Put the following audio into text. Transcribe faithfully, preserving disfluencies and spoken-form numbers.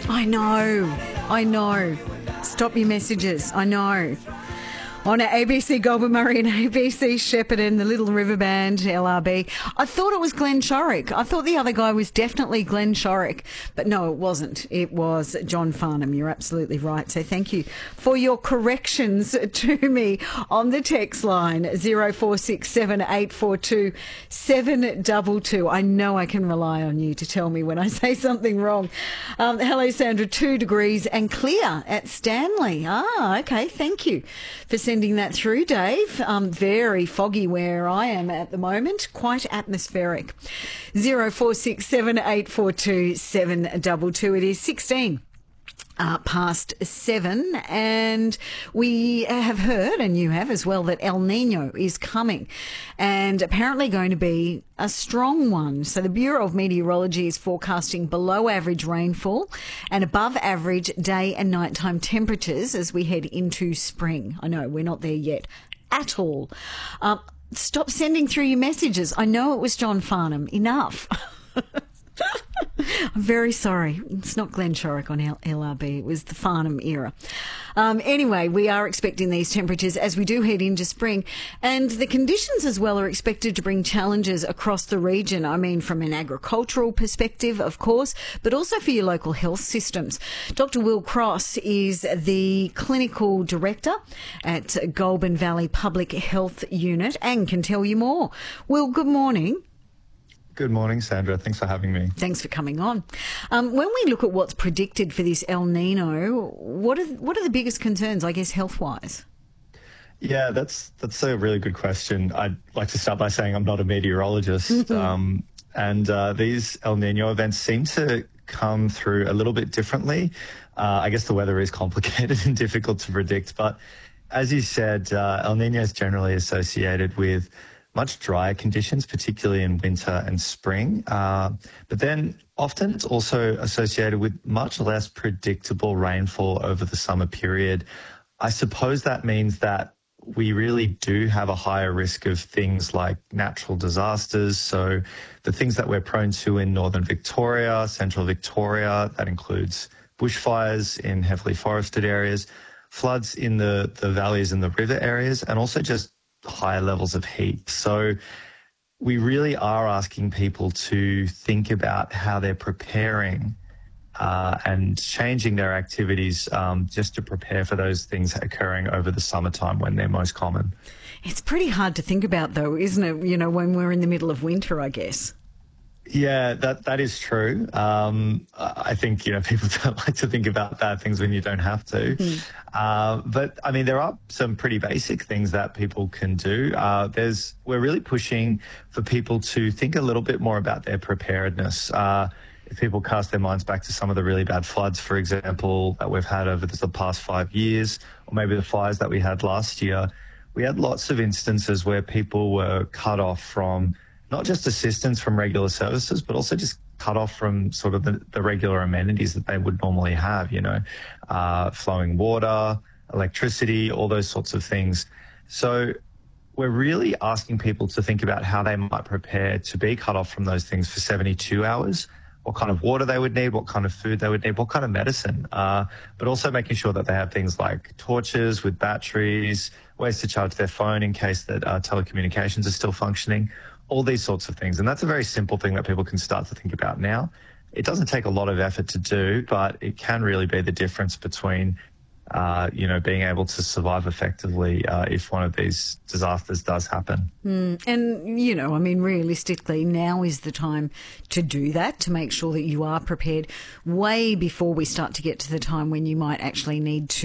I know, I know. Stop your messages, I know. On A B C Goulburn Murray and A B C Shepparton, the Little River Band, L R B. I thought it was Glenn Shorrock. I thought the other guy was definitely Glenn Shorrock. But no, it wasn't. It was John Farnham. You're absolutely right. So thank you for your corrections to me on the text line, zero four six seven eight four two seven two two. I know I can rely on you to tell me when I say something wrong. Um, hello, Sandra. Two degrees and clear at Stanley. Ah, okay. Thank you for sending Sending that through, Dave. Um, very foggy where I am at the moment. Quite atmospheric. Zero four six seven eight four two seven two two. It is sixteen. Uh, past seven, and we have heard, and you have as well, that El Nino is coming and apparently going to be a strong one. So the Bureau of Meteorology is forecasting below average rainfall and above average day and nighttime temperatures as we head into spring. I know we're not there yet at all. Um, stop sending through your messages. I know it was John Farnham. Enough. I'm very sorry. It's not Glenn Shorrock on L R B. It was the Farnham era. Um, anyway, we are expecting these temperatures as we do head into spring. And the conditions as well are expected to bring challenges across the region. I mean, from an agricultural perspective, of course, but also for your local health systems. Doctor Will Cross is the clinical director at Goulburn Valley Public Health Unit and can tell you more. Will, good morning. Good morning, Sandra. Thanks for having me. Thanks for coming on. Um, when we look at what's predicted for this El Nino, what are what are the biggest concerns, I guess, health-wise? Yeah, that's that's a really good question. I'd like to start by saying I'm not a meteorologist, um, and uh, these El Nino events seem to come through a little bit differently. Uh, I guess the weather is complicated and difficult to predict, but as you said, uh, El Nino is generally associated with much drier conditions, particularly in winter and spring. Uh, but then often it's also associated with much less predictable rainfall over the summer period. I suppose that means that we really do have a higher risk of things like natural disasters. So the things that we're prone to in northern Victoria, central Victoria, that includes bushfires in heavily forested areas, floods in the, the valleys and the river areas, and also just higher levels of heat. So we really are asking people to think about how they're preparing uh, and changing their activities um, just to prepare for those things occurring over the summertime when they're most common. It's pretty hard to think about, though, isn't it? You know, when we're in the middle of winter, I guess. Yeah, that that is true. Um, I think, you know, people don't like to think about bad things when you don't have to. Mm. Uh, but, I mean, there are some pretty basic things that people can do. Uh, there's We're really pushing for people to think a little bit more about their preparedness. Uh, if people cast their minds back to some of the really bad floods, for example, that we've had over the past five years, or maybe the fires that we had last year, we had lots of instances where people were cut off from not just assistance from regular services, but also just cut off from sort of the, the regular amenities that they would normally have, you know, uh, flowing water, electricity, all those sorts of things. So we're really asking people to think about how they might prepare to be cut off from those things for seventy-two hours, what kind of water they would need, what kind of food they would need, what kind of medicine, uh, but also making sure that they have things like torches with batteries, ways to charge their phone in case that uh, telecommunications are still functioning, all these sorts of things. And that's a very simple thing that people can start to think about now. It doesn't take a lot of effort to do, but it can really be the difference between, uh, you know, being able to survive effectively uh, if one of these disasters does happen. Mm. And, you know, I mean, realistically, now is the time to do that, to make sure that you are prepared way before we start to get to the time when you might actually need to